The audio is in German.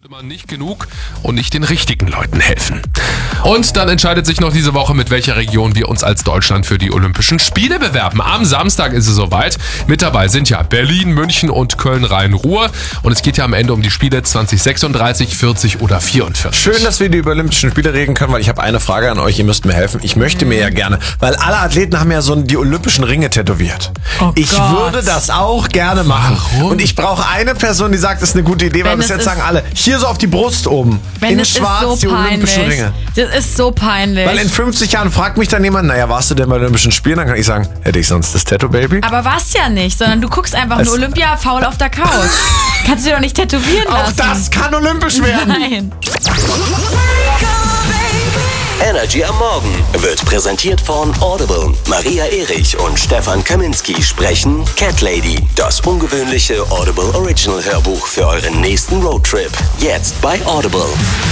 Würde man nicht genug und nicht den richtigen Leuten helfen. Und dann entscheidet sich noch diese Woche, mit welcher Region wir uns als Deutschland für die Olympischen Spiele bewerben. Am Samstag ist es soweit. Mit dabei sind ja Berlin, München und Köln-Rhein-Ruhr. Und es geht ja am Ende um die Spiele 2036, 40 oder 44. Schön, dass wir die über Olympischen Spiele reden können, weil ich habe eine Frage an euch. Ihr müsst mir helfen. Ich möchte mir ja gerne, weil alle Athleten haben ja so die Olympischen Ringe tätowiert. Ich würde das auch gerne machen. Warum? Und ich brauche eine Person, die sagt, das ist eine gute Idee, weil bis jetzt sagen alle, hier so auf die Brust oben, in schwarz die Olympischen Ringe. Das ist so peinlich. Weil in 50 Jahren fragt mich dann jemand, naja, warst du denn bei Olympischen Spielen? Dann kann ich sagen, hätte ich sonst das Tattoo-Baby? Aber warst ja nicht, sondern du guckst einfach nur Olympia faul auf der Couch. Kannst du dir doch nicht tätowieren lassen. Auch das kann olympisch werden. Nein. Energy am Morgen wird präsentiert von Audible. Maria Erich und Stefan Kaminski sprechen Cat Lady, das ungewöhnliche Audible Original Hörbuch für euren nächsten Roadtrip. Jetzt bei Audible.